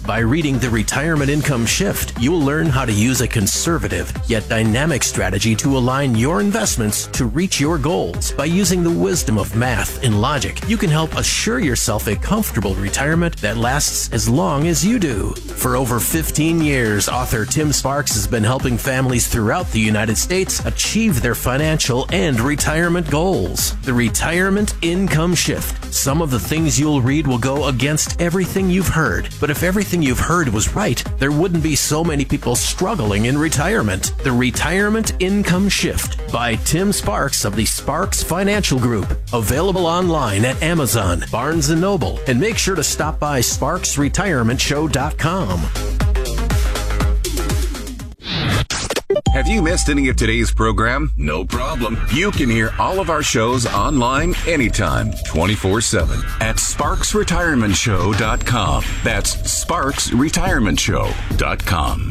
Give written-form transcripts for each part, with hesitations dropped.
By reading The Retirement Income Shift, you'll learn how to use a conservative yet dynamic strategy to align your investments to reach your goals. By using the wisdom of math and logic, you can help assure yourself a comfortable retirement that lasts as long as you do. For over 15 years, author Tim Sparks has been helping families throughout the United States achieve their financial and retirement goals. The Retirement Income Shift. Some of the things you'll read will go against everything you've heard, but if everything you've heard was right, there wouldn't be so many people struggling in retirement. The Retirement Income Shift by Tim Sparks of the Sparks Financial Group. Available online at Amazon, Barnes & Noble, and make sure to stop by SparksRetirementShow.com. Have you missed any of today's program? No problem. You can hear all of our shows online anytime, 24/7 at SparksRetirementShow.com. That's SparksRetirementShow.com.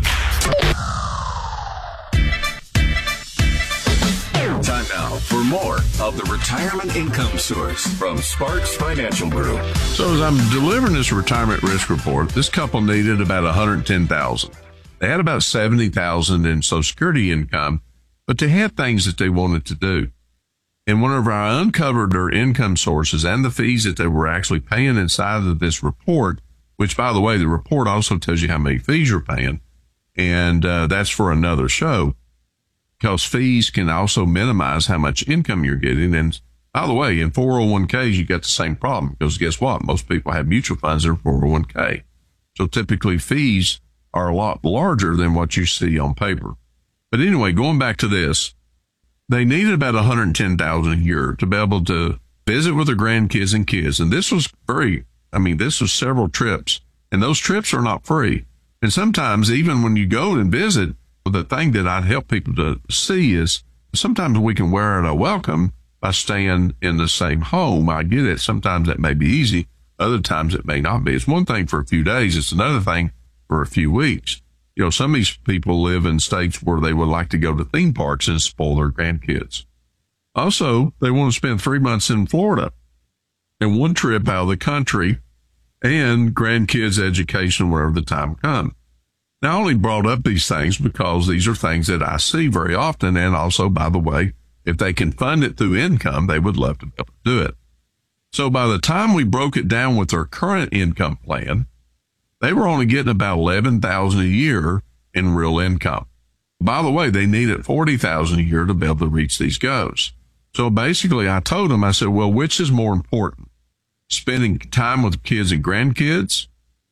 Time now for more of the Retirement Income Source from Sparks Financial Group. So as I'm delivering this retirement risk report, this couple needed about $110,000. They had about $70,000 in Social Security income, but they had things that they wanted to do. And whenever I uncovered their income sources and the fees that they were actually paying inside of this report, which, by the way, the report also tells you how many fees you're paying, and that's for another show, because fees can also minimize how much income you're getting. And by the way, in 401ks, you got the same problem, because guess what? Most people have mutual funds in their 401k. So typically fees are a lot larger than what you see on paper. But anyway, going back to this, they needed about $110,000 a year to be able to visit with their grandkids and kids. And this was this was several trips, and those trips are not free. And sometimes even when you go and visit, the thing that I'd help people to see is sometimes we can wear out our welcome by staying in the same home. I get it. Sometimes that may be easy. Other times it may not be. It's one thing for a few days. It's another thing for a few weeks. You know, some of these people live in states where they would like to go to theme parks and spoil their grandkids. Also, they want to spend 3 months in Florida and one trip out of the country and grandkids' education wherever the time comes. Now, I only brought up these things because these are things that I see very often. And also, by the way, if they can fund it through income, they would love to be able to do it. So by the time we broke it down with their current income plan, they were only getting about $11,000 a year in real income. By the way, they needed $40,000 a year to be able to reach these goals. So basically, I told them, I said, well, which is more important? Spending time with kids and grandkids,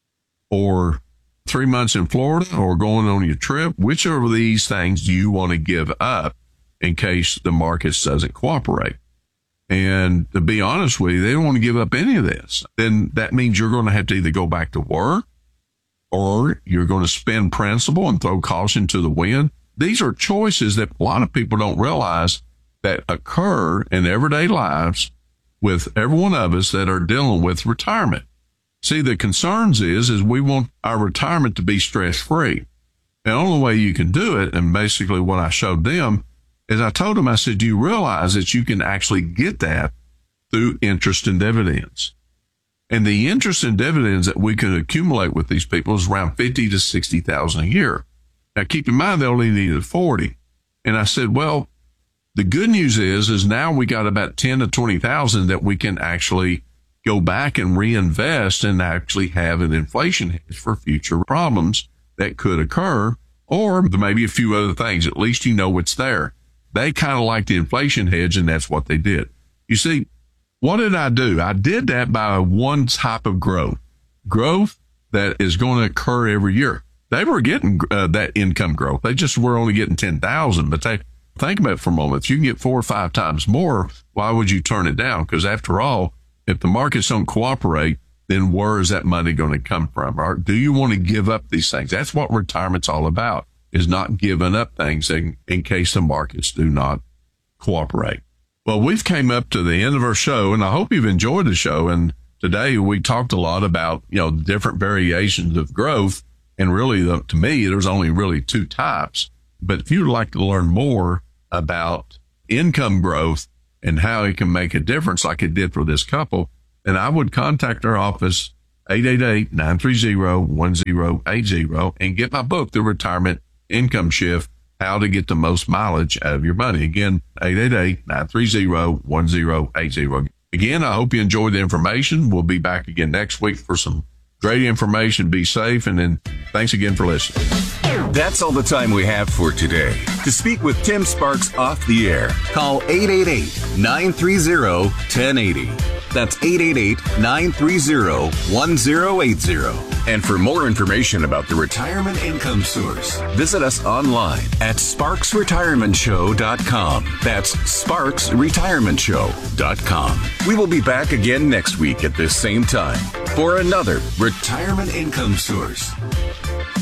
or 3 months in Florida, or going on your trip? Which of these things do you want to give up in case the markets doesn't cooperate? And to be honest with you, they don't want to give up any of this. Then that means you're going to have to either go back to work, or you're going to spend principal and throw caution to the wind. These are choices that a lot of people don't realize that occur in everyday lives with every one of us that are dealing with retirement. See, the concerns is we want our retirement to be stress-free. And the only way you can do it, and basically what I showed them, is I told them, I said, do you realize that you can actually get that through interest and dividends? And the interest and dividends that we can accumulate with these people is around $50,000 to $60,000 a year. Now, keep in mind, they only needed $40,000. And I said, well, the good news is now we got about $10,000 to $20,000 that we can actually go back and reinvest and actually have an inflation hedge for future problems that could occur, or maybe a few other things. At least you know what's there. They kind of like the inflation hedge, and that's what they did. You see, what did I do? I did that by one type of growth that is going to occur every year. They were getting that income growth. They just were only getting $10,000, but think about it for a moment. If you can get 4 or 5 times more, why would you turn it down? Because after all, if the markets don't cooperate, then where is that money going to come from? Or do you want to give up these things? That's what retirement's all about, is not giving up things in case the markets do not cooperate. Well, we've came up to the end of our show, and I hope you've enjoyed the show. And today we talked a lot about, different variations of growth. And really, to me, there's only really 2 types. But if you'd like to learn more about income growth and how it can make a difference like it did for this couple, then I would contact our office 888-930-1080, and get my book, The Retirement Income Shift, How to Get the Most Mileage Out of Your Money. Again, 888-930-1080. Again, I hope you enjoyed the information. We'll be back again next week for some great information. Be safe, and then thanks again for listening. That's all the time we have for today. To speak with Tim Sparks off the air, call 888-930-1080. That's 888-930-1080. And for more information about the Retirement Income Source, visit us online at sparksretirementshow.com. That's sparksretirementshow.com. We will be back again next week at this same time for another Retirement Income Source.